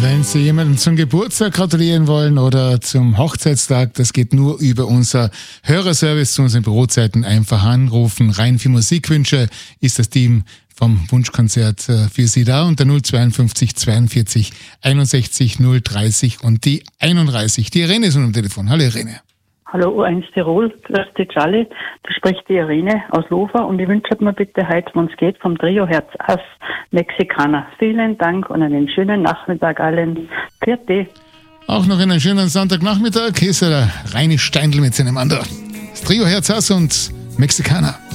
Wenn Sie jemanden zum Geburtstag gratulieren wollen oder zum Hochzeitstag, das geht nur über unser Hörerservice zu unseren Bürozeiten. Einfach anrufen. Rein für Musikwünsche ist das Team vom Wunschkonzert für Sie da unter 052 42 61 030 und die 31. Die Irene ist nun am Telefon. Hallo Irene. Hallo U1 Tirol, grüß dich Charlie. Da spricht die Irene aus Lofa und ich wünsche mir bitte heute, wenn es geht, vom Trio Herz Ass Mexikaner. Vielen Dank und einen schönen Nachmittag allen. Vierte. Auch noch einen schönen Sonntagnachmittag. Hier ist der Reini Steindl mit seinem Ander. Das Trio Herz Ass und Mexikaner.